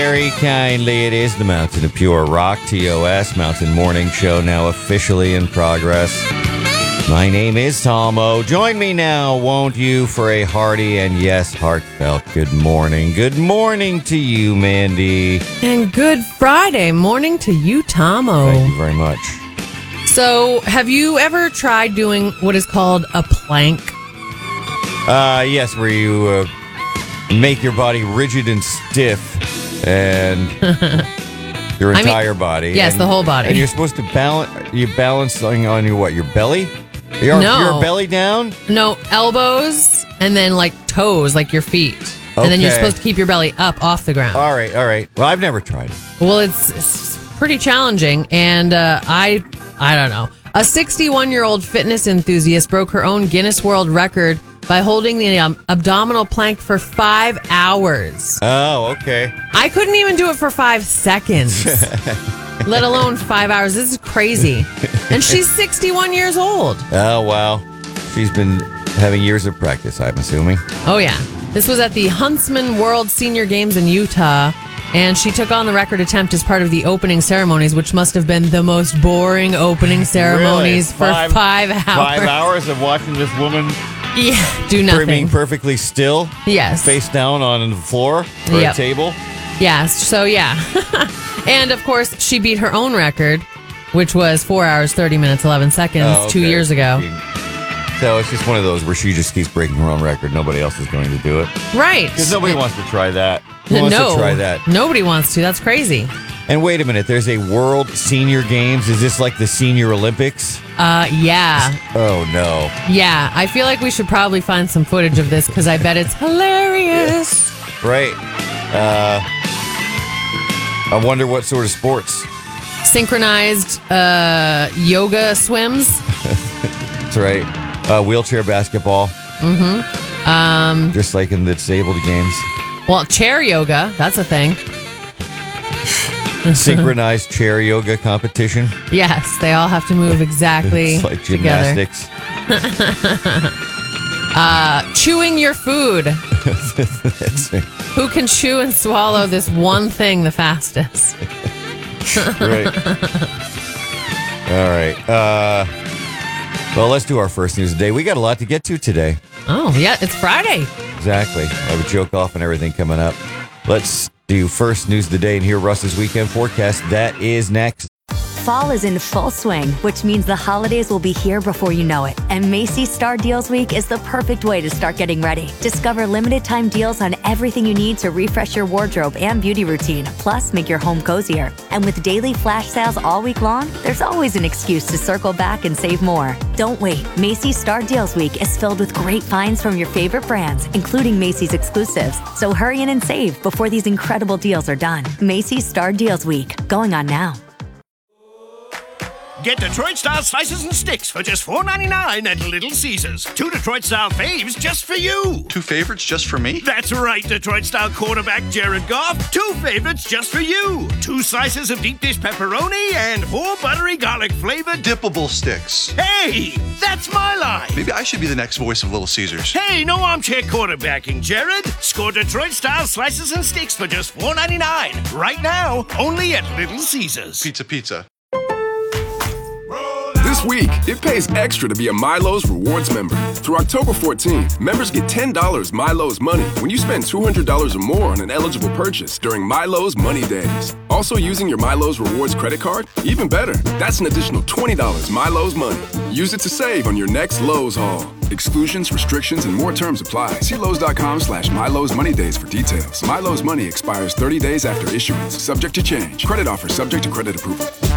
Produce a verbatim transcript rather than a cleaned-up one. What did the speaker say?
Very kindly, it is the Mountain of Pure Rock, T O S, Mountain Morning Show, now officially in progress. My name is Tom O. Join me now, won't you, for a hearty and, yes, heartfelt good morning. Good morning to you, Mandy. And good Friday morning to you, Tom O. Thank you very much. So, have you ever tried doing what is called a plank? Uh, yes, where you uh, make your body rigid and stiff and your entire I mean, body. Yes, and, the whole body. And you're supposed to balance, you balancing on your what, your belly? Your, no. your belly down? No, elbows and then like toes, like your feet. Okay. And then you're supposed to keep your belly up off the ground. All right, all right. Well, I've never tried it. Well, it's, it's pretty challenging. And uh, I, I don't know. A sixty-one-year-old fitness enthusiast broke her own Guinness World Record by holding the um, abdominal plank for five hours. Oh, okay. I couldn't even do it for five seconds, let alone five hours. This is crazy. And she's sixty-one years old. Oh, wow. She's been having years of practice, I'm assuming. Oh, yeah. This was at the Huntsman World Senior Games in Utah, and she took on the record attempt as part of the opening ceremonies, which must have been the most boring opening ceremonies Really? for five, five hours. Five hours of watching this woman Yeah, do nothing. being perfectly still? Yes. Face down on the floor or Yep. a table? Yes, so yeah. And of course, she beat her own record, which was four hours, thirty minutes, eleven seconds, Oh, two okay. years ago. So it's just one of those where she just keeps breaking her own record. Nobody else is going to do it. Right. Because nobody wants to try that. Who wants no, to try that? Nobody wants to. That's crazy. And wait a minute, there's a World Senior Games. Is this like the Senior Olympics? Uh, yeah. Oh, no. Yeah. I feel like we should probably find some footage of this because I bet it's hilarious. Right. Uh, I wonder what sort of sports. Synchronized uh, yoga swims. That's right. Uh, wheelchair basketball. Mm-hmm. Um, Just like in the disabled games. well, chair yoga. That's a thing. Synchronized chair yoga competition. Yes. They all have to move exactly It's like together. gymnastics. uh, chewing your food. That's right. Who can chew and swallow this one thing the fastest? Right. All right. Uh, well, let's do our first news of the day. We got a lot to get to today. Oh, yeah. It's Friday. Exactly. I have a joke off and everything coming up. Let's do first news of the day and hear Russ's weekend forecast. That is next. Fall is in full swing, which means the holidays will be here before you know it. And Macy's Star Deals Week is the perfect way to start getting ready. Discover limited time deals on everything you need to refresh your wardrobe and beauty routine, plus make your home cozier. And with daily flash sales all week long, there's always an excuse to circle back and save more. Don't wait. Macy's Star Deals Week is filled with great finds from your favorite brands, including Macy's exclusives. So hurry in and save before these incredible deals are done. Macy's Star Deals Week, going on now. Get Detroit-style slices and sticks for just four ninety-nine at Little Caesars. Two Detroit-style faves just for you. Two favorites just for me? That's right, Detroit-style quarterback Jared Goff. Two favorites just for you. Two slices of deep dish pepperoni and four buttery garlic flavored Dippable sticks. Hey, that's my line. Maybe I should be the next voice of Little Caesars. Hey, no armchair quarterbacking, Jared. Score Detroit-style slices and sticks for just four ninety-nine. Right now, only at Little Caesars. Pizza, pizza. This week, it pays extra to be a Milo's Rewards member. Through October fourteenth, members get ten dollars Milo's Money when you spend two hundred dollars or more on an eligible purchase during Milo's Money Days. Also using your Milo's Rewards credit card? Even better, that's an additional twenty dollars Milo's Money. Use it to save on your next Lowe's haul. Exclusions, restrictions, and more terms apply. See Lowe's.com slash Milo's Money Days for details. Milo's Money expires thirty days after issuance, subject to change. Credit offer subject to credit approval.